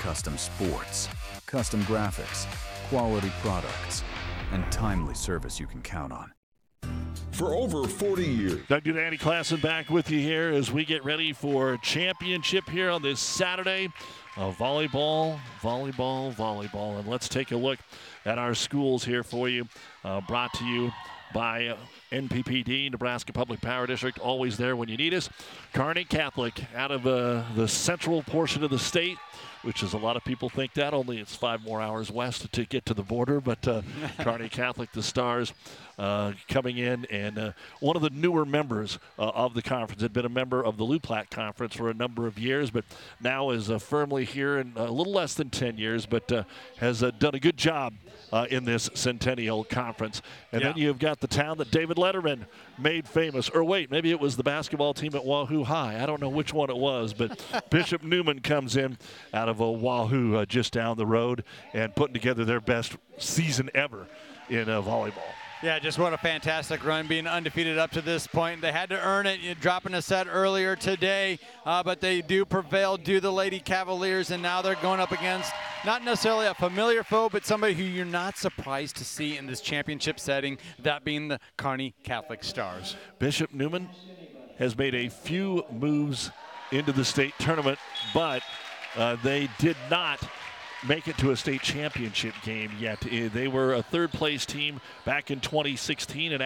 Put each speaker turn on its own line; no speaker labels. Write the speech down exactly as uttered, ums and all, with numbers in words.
custom sports, custom graphics, quality products, and timely service you can count on.
For over forty years.
Doug Dudaney Klassen back with you here as we get ready for championship here on this Saturday of volleyball, volleyball, volleyball. And let's take a look at our schools here for you. Uh, brought to you by uh, N P P D, Nebraska Public Power District, always there when you need us. Kearney Catholic out of uh, the central portion of the state, which is a lot of people think that. Only it's five more hours west to get to the border. But uh, Kearney Catholic, the Stars, uh, coming in. And uh, one of the newer members uh, of the conference, had been a member of the Lou Platte Conference for a number of years, but now is uh, firmly here in a little less than ten years, but uh, has uh, done a good job Uh, in this Centennial Conference. And
yeah.
then you've got the town that David Letterman made famous. Or wait, maybe it was the basketball team at Wahoo High. I don't know which one it was, but Bishop Newman comes in out of a Wahoo uh, just down the road and putting together their best season ever in uh, volleyball.
Yeah, just what a fantastic run, being undefeated up to this point. They had to earn it, you know, dropping a set earlier today, uh, but they do prevail, do the Lady Cavaliers, and now they're going up against not necessarily a familiar foe, but somebody who you're not surprised to see in this championship setting, that being the Kearney Catholic Stars.
Bishop Newman has made a few moves into the state tournament, but uh, they did not make it to a state championship game yet. They were a third place team back in twenty sixteen, and